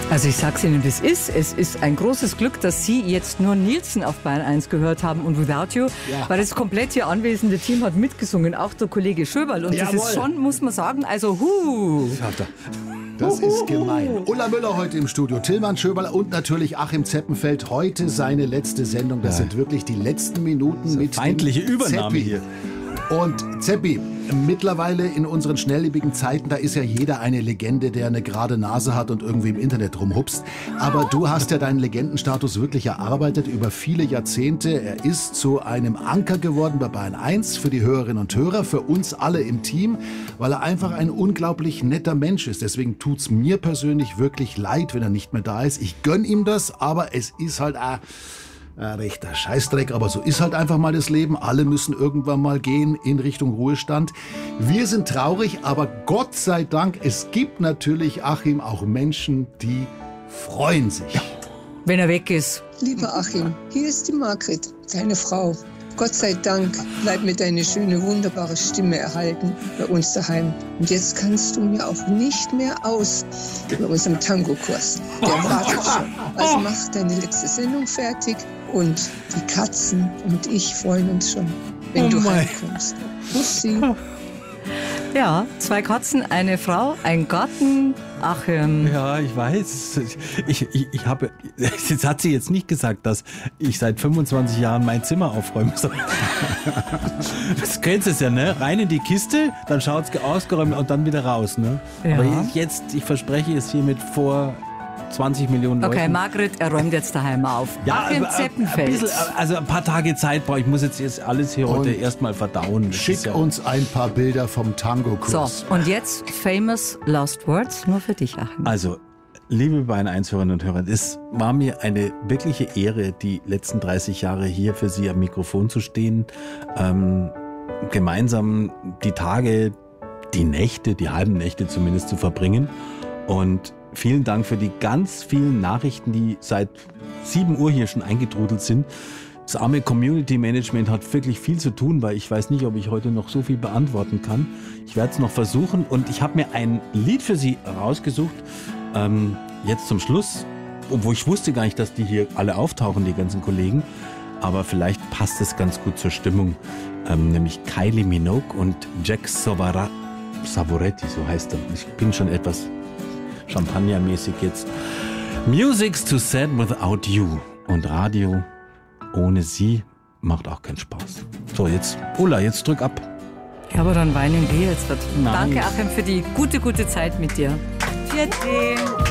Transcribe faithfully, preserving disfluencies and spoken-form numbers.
Also ich sag's Ihnen, wie es ist. Es ist ein großes Glück, dass Sie jetzt nur Nielsen auf Bayern eins gehört haben und Without You, ja. weil das komplett hier anwesende Team hat mitgesungen, auch der Kollege Schöberl. Und Jawohl. Das ist schon, muss man sagen, also huh. Das ist gemein. Ulla Müller heute im Studio, Tillmann Schöberl und natürlich Achim Zeppenfeld. Heute seine letzte Sendung. Das ja. sind wirklich die letzten Minuten mit feindliche Übernahme Zeppi. hier. Und Zeppi, mittlerweile in unseren schnelllebigen Zeiten, da ist ja jeder eine Legende, der eine gerade Nase hat und irgendwie im Internet rumhupst. Aber du hast ja deinen Legendenstatus wirklich erarbeitet über viele Jahrzehnte. Er ist zu einem Anker geworden bei Bayern eins für die Hörerinnen und Hörer, für uns alle im Team, weil er einfach ein unglaublich netter Mensch ist. Deswegen tut's mir persönlich wirklich leid, wenn er nicht mehr da ist. Ich gönn ihm das, aber es ist halt auch ein rechter Scheißdreck, aber so ist halt einfach mal das Leben. Alle müssen irgendwann mal gehen in Richtung Ruhestand. Wir sind traurig, aber Gott sei Dank, es gibt natürlich, Achim, auch Menschen, die freuen sich. Ja. Wenn er weg ist. Lieber Achim, hier ist die Margret, deine Frau. Gott sei Dank bleibt mir deine schöne, wunderbare Stimme erhalten bei uns daheim. Und jetzt kannst du mir auch nicht mehr aus bei unserem Tango-Kurs. Der wartet schon. Also mach deine letzte Sendung fertig und die Katzen und ich freuen uns schon, wenn oh du heimkommst. Bussi. Ja, zwei Katzen, eine Frau, ein Garten. Achim. Ja, ich weiß. Ich, ich, ich habe, jetzt hat sie jetzt nicht gesagt, dass ich seit fünfundzwanzig Jahren mein Zimmer aufräumen soll. Das kennst du ja, ne? Rein in die Kiste, dann schaut's ausgeräumt und dann wieder raus, ne? Ja. Aber jetzt, ich verspreche es hiermit vor zwanzig Millionen Leuten. Okay, Margret, er räumt jetzt daheim auf. Ja, Achim Zeppenfeld. Ein bisschen, also ein paar Tage Zeit brauche ich. muss jetzt, jetzt alles hier und heute erstmal verdauen. Das schick ja uns ein paar Bilder vom Tango-Kurs. So, und jetzt famous last words, nur für dich, Achim. Also, liebe Bayern eins Hörerinnen und Hörer, es war mir eine wirkliche Ehre, die letzten dreißig Jahre hier für Sie am Mikrofon zu stehen. Ähm, gemeinsam die Tage, die Nächte, die halben Nächte zumindest zu verbringen. Und vielen Dank für die ganz vielen Nachrichten, die seit sieben Uhr hier schon eingetrudelt sind. Das arme Community Management hat wirklich viel zu tun, weil ich weiß nicht, ob ich heute noch so viel beantworten kann. Ich werde es noch versuchen und ich habe mir ein Lied für Sie rausgesucht, ähm, jetzt zum Schluss, obwohl ich wusste gar nicht, dass die hier alle auftauchen, die ganzen Kollegen. Aber vielleicht passt es ganz gut zur Stimmung, ähm, nämlich Kylie Minogue und Jack Sovara, Savoretti, so heißt er. Ich bin schon etwas Champagnermäßig jetzt. Music's too sad without you. Und Radio ohne sie macht auch keinen Spaß. So, jetzt, Ulla, jetzt drück ab. Ja, aber dann weinen wir jetzt. Danke, Achim, für die gute, gute Zeit mit dir. Vierte.